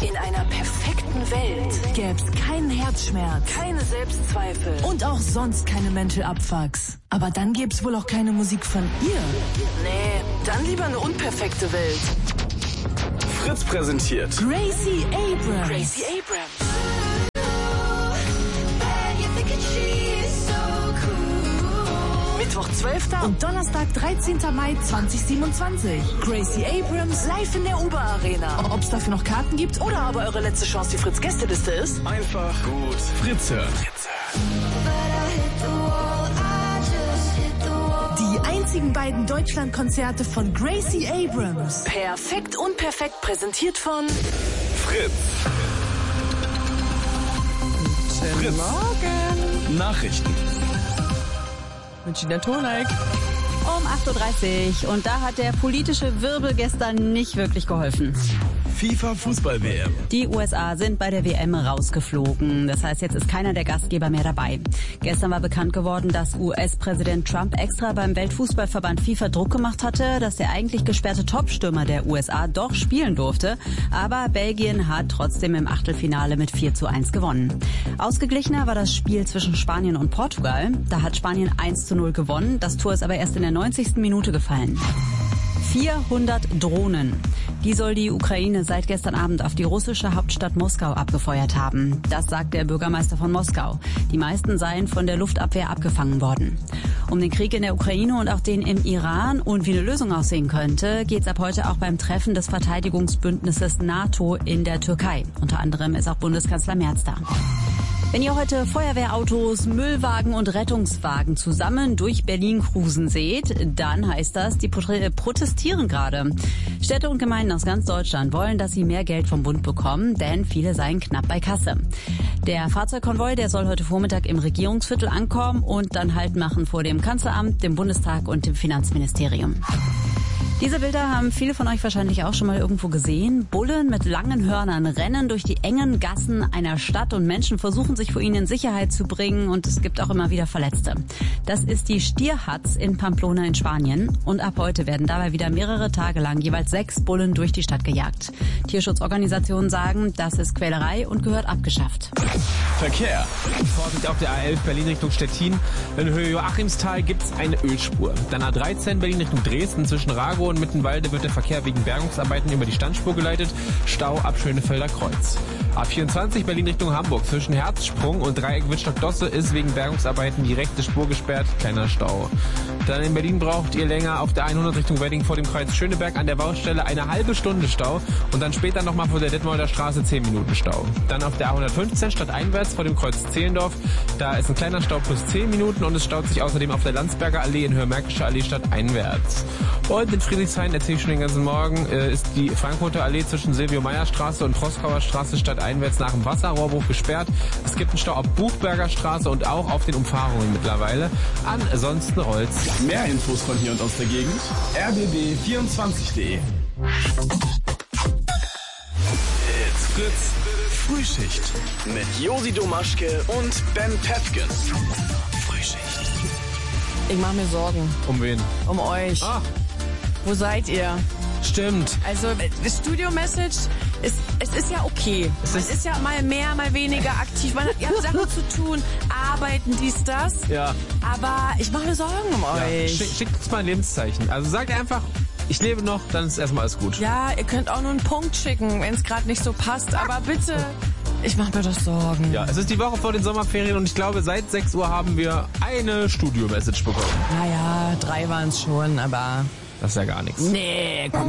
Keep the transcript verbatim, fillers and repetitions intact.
In einer perfekten Welt gäb's keinen Herzschmerz, keine Selbstzweifel und auch sonst keine Mental Abfucks. Aber dann gäb's wohl auch keine Musik von ihr. Nee, dann lieber eine unperfekte Welt. Fritz präsentiert Gracie Abrams. Gracie Abrams. Mittwoch zwölfter und Donnerstag dreizehnten Mai zweitausendsiebenundzwanzig. Gracie Abrams live in der Uber Arena. Ob es dafür noch Karten gibt oder aber eure letzte Chance die Fritz Gästeliste ist? einfach gut Fritz hören. Die einzigen beiden Deutschlandkonzerte von Gracie Abrams. Perfekt und perfekt präsentiert von Fritz. Guten Fritz. Morgen. Nachrichten. Mit Gina Tonek. Um acht Uhr dreißig. Und da hat der politische Wirbel gestern nicht wirklich geholfen. FIFA-Fußball-W M. Die U S A sind bei der W M rausgeflogen. Das heißt, jetzt ist keiner der Gastgeber mehr dabei. Gestern war bekannt geworden, dass U S-Präsident Trump extra beim Weltfußballverband FIFA Druck gemacht hatte, dass der eigentlich gesperrte Topstürmer der U S A doch spielen durfte. Aber Belgien hat trotzdem im Achtelfinale mit vier zu eins gewonnen. Ausgeglichener war das Spiel zwischen Spanien und Portugal. Da hat Spanien eins zu null gewonnen. Das Tor ist aber erst in der neunzigsten Minute gefallen. vierhundert Drohnen. Die soll die Ukraine seit gestern Abend auf die russische Hauptstadt Moskau abgefeuert haben. Das sagt der Bürgermeister von Moskau. Die meisten seien von der Luftabwehr abgefangen worden. Um den Krieg in der Ukraine und auch den im Iran und wie eine Lösung aussehen könnte, geht es ab heute auch beim Treffen des Verteidigungsbündnisses NATO in der Türkei. Unter anderem ist auch Bundeskanzler Merz da. Wenn ihr heute Feuerwehrautos, Müllwagen und Rettungswagen zusammen durch Berlin cruisen seht, dann heißt das, die protestieren gerade. Städte und Gemeinden aus ganz Deutschland wollen, dass sie mehr Geld vom Bund bekommen, denn viele seien knapp bei Kasse. Der Fahrzeugkonvoi, der soll heute Vormittag im Regierungsviertel ankommen und dann Halt machen vor dem Kanzleramt, dem Bundestag und dem Finanzministerium. Diese Bilder haben viele von euch wahrscheinlich auch schon mal irgendwo gesehen. Bullen mit langen Hörnern rennen durch die engen Gassen einer Stadt und Menschen versuchen sich vor ihnen in Sicherheit zu bringen und es gibt auch immer wieder Verletzte. Das ist die Stierhatz in Pamplona in Spanien und ab heute werden dabei wieder mehrere Tage lang jeweils sechs Bullen durch die Stadt gejagt. Tierschutzorganisationen sagen, das ist Quälerei und gehört abgeschafft. Verkehr. Vorsicht auf der A elf Berlin Richtung Stettin. In Höhe Joachimsthal gibt's eine Ölspur. Dann A dreizehn Berlin Richtung Dresden. Zwischen Rago und Mittenwalde wird der Verkehr wegen Bergungsarbeiten über die Standspur geleitet. Stau ab Schönefelder Kreuz. A vierundzwanzig Berlin Richtung Hamburg. Zwischen Herzsprung und Dreieck Wittstock-Dosse ist wegen Bergungsarbeiten die rechte Spur gesperrt. Kleiner Stau. Dann in Berlin braucht ihr länger auf der hundert Richtung Wedding vor dem Kreuz Schöneberg an der Baustelle eine halbe Stunde Stau. Und dann später nochmal vor der Detmolder Straße zehn Minuten Stau. Dann auf der A hundertfünfzehn stadteinwärts vor dem Kreuz Zehlendorf. Da ist ein kleiner Stau plus zehn Minuten und es staut sich außerdem auf der Landsberger Allee in Höhe-Märkische Allee stadteinwärts. Und in Friedrichshain, erzähle ich schon den ganzen Morgen, ist die Frankfurter Allee zwischen Silvio-Meyer-Straße und Proskauer Straße stadteinwärts nach dem Wasserrohrbruch gesperrt. Es gibt einen Stau auf Buchberger Straße und auch auf den Umfahrungen mittlerweile. Ansonsten rollt's. Mehr Infos von hier und aus der Gegend. r b b vierundzwanzig punkt de. It's Fritz Frühschicht mit Josi Domaschke und Ben Pefken. Frühschicht. Ich mache mir Sorgen. Um wen? Um euch. Ah, Wo seid ihr? stimmt. Also, Studio-Message, ist, es ist ja okay. Es ist, ist ja mal mehr, mal weniger aktiv. Man hat ja Sachen zu tun, arbeiten, dies, das. Ja. Aber ich mache mir Sorgen um ja. euch. Schick, schickt uns mal ein Lebenszeichen. Also sagt einfach, ich lebe noch, dann ist erstmal alles gut. Ja, ihr könnt auch nur einen Punkt schicken, wenn es gerade nicht so passt. Aber bitte, ich mache mir doch Sorgen. Ja, es ist die Woche vor den Sommerferien und ich glaube, seit sechs Uhr haben wir eine Studio-Message bekommen. Naja, drei waren es schon, aber... Das ist ja gar nichts. Nee, komm.